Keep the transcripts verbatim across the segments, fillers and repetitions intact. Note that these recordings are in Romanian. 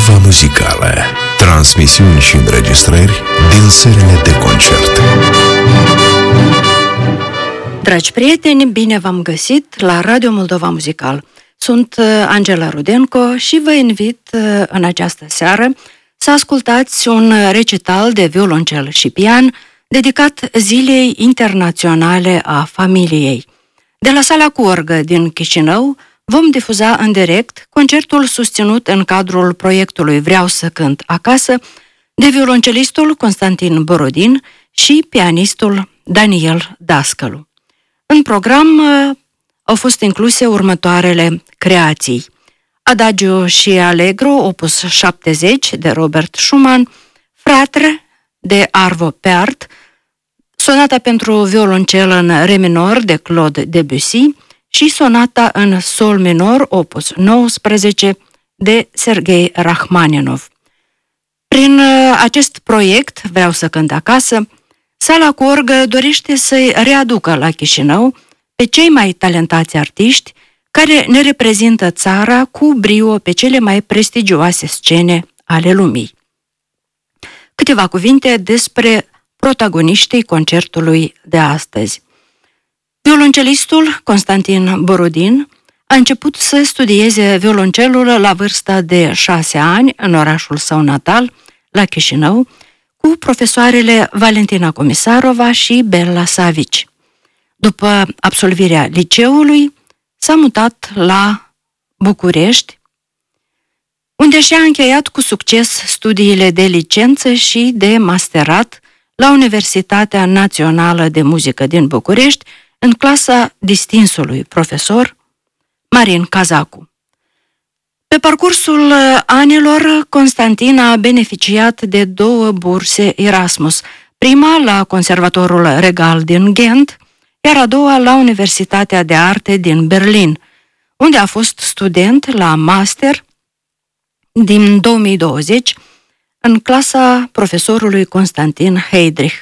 Moldova Muzicală. Transmisiuni și înregistrări din sălile de concert. Dragi prieteni, bine v-am găsit la Radio Moldova Muzical. Sunt Angela Rudenco și vă invit în această seară să ascultați un recital de violoncel și pian dedicat Zilei Internaționale a Familiei. De la Sala cu Orgă din Chișinău vom difuza în direct concertul susținut în cadrul proiectului Vreau să cânt acasă de violoncelistul Constantin Borodin și pianistul Daniel Dascălu. În program au fost incluse următoarele creații: Adagio și Allegro, opus șaptezeci de Robert Schumann, Fratre de Arvo Pärt, sonata pentru violoncel în re minor de Claude Debussy și sonata în sol minor, opus nouăsprezece de Sergei Rachmaninov. Prin acest proiect, Vreau să cânt acasă, Sala cu Orgă dorește să-i readucă la Chișinău pe cei mai talentați artiști care ne reprezintă țara cu brio pe cele mai prestigioase scene ale lumii. Câteva cuvinte despre protagoniștii concertului de astăzi. Violoncelistul Constantin Borodin a început să studieze violoncelul la vârsta de șase ani în orașul său natal, la Chișinău, cu profesoarele Valentina Comisarova și Bella Savici. După absolvirea liceului, s-a mutat la București, unde și-a încheiat cu succes studiile de licență și de masterat la Universitatea Națională de Muzică din București, în clasa distinsului profesor Marin Cazacu. Pe parcursul anilor, Constantin a beneficiat de două burse Erasmus, prima la Conservatorul Regal din Ghent, iar a doua la Universitatea de Arte din Berlin, unde a fost student la master din două mii douăzeci în clasa profesorului Constantin Heydrich.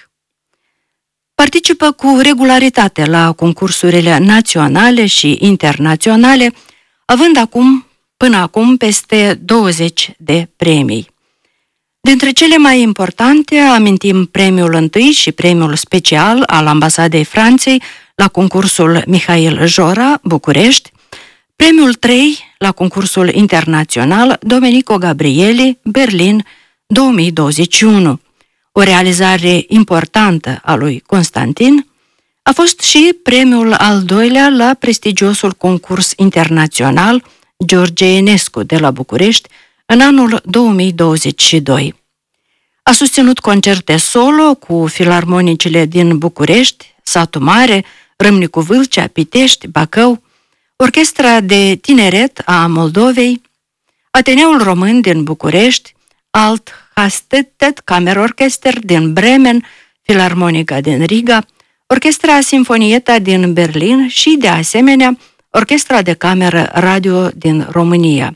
Participă cu regularitate la concursurile naționale și internaționale, având acum, până acum peste douăzeci de premii. Dintre cele mai importante amintim premiul întâi și premiul special al Ambasadei Franței la concursul Mihail Jora, București, premiul trei la concursul internațional Domenico Gabrieli, Berlin, două mii douăzeci și unu. O realizare importantă a lui Constantin a fost și premiul al doilea la prestigiosul concurs internațional George Enescu de la București în anul două mii douăzeci și doi. A susținut concerte solo cu filarmonicile din București, Satu Mare, Râmnicu Vâlcea, Pitești, Bacău, Orchestra de Tineret a Moldovei, Ateneul Român din București, Alt Hastettet Kammerorchester din Bremen, Filarmonica din Riga, Orchestra Sinfonietta din Berlin și, de asemenea, Orchestra de Cameră Radio din România.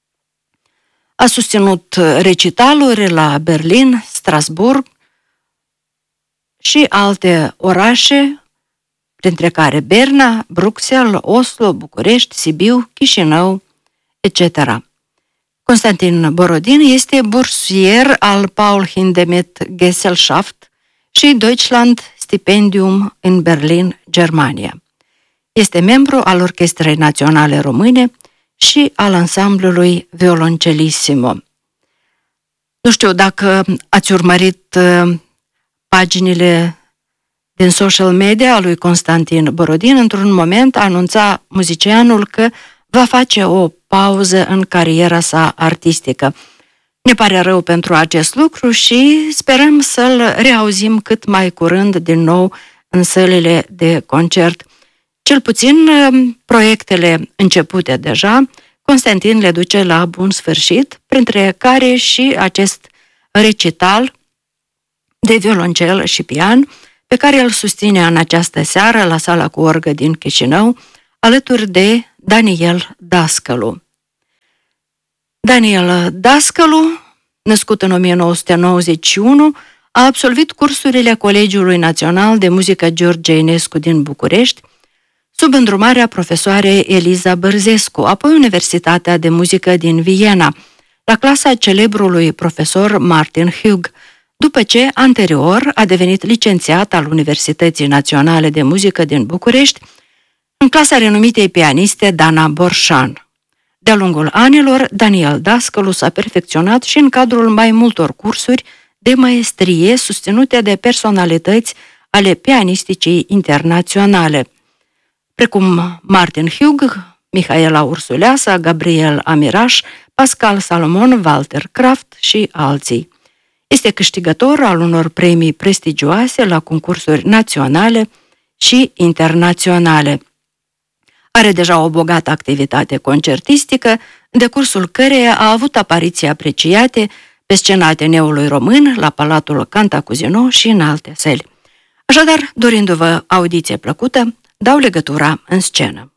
A susținut recitaluri la Berlin, Strasburg și alte orașe, printre care Berna, Bruxelles, Oslo, București, Sibiu, Chișinău, et cetera. Constantin Borodin este bursier al Paul Hindemith Gesellschaft și Deutschland Stipendium în Berlin, Germania. Este membru al Orchestrei Naționale Române și al ansamblului Violoncelissimo. Nu știu dacă ați urmărit paginile din social media a lui Constantin Borodin. Într-un moment anunța muzicianul că va face o pauză în cariera sa artistică. Ne pare rău pentru acest lucru și sperăm să-l reauzim cât mai curând din nou în sălile de concert. Cel puțin proiectele începute deja, Constantin le duce la bun sfârșit, printre care și acest recital de violoncel și pian, pe care îl susține în această seară la Sala cu Orgă din Chișinău, alături de Daniel Dascălu. Daniel Dascălu, născut în o mie nouă sute nouăzeci și unu, a absolvit cursurile Colegiului Național de Muzică George Enescu din București, sub îndrumarea profesoarei Eliza Bărzescu, apoi Universitatea de Muzică din Viena, la clasa celebrului profesor Martin Hugh, după ce, anterior, a devenit licențiat al Universității Naționale de Muzică din București, în clasa renumitei pianiste Dana Borșan. De-a lungul anilor, Daniel Dascălu s-a perfecționat și în cadrul mai multor cursuri de maestrie susținute de personalități ale pianisticii internaționale, precum Martin Hugh, Mihaela Ursuleasa, Gabriel Amiraș, Pascal Salomon, Walter Kraft și alții. Este câștigător al unor premii prestigioase la concursuri naționale și internaționale. Are deja o bogată activitate concertistică, de cursul căreia a avut apariții apreciate pe scena Ateneului Român, la Palatul Cantacuzino și în alte săli. Așadar, dorindu-vă audiție plăcută, dau legătura în scenă.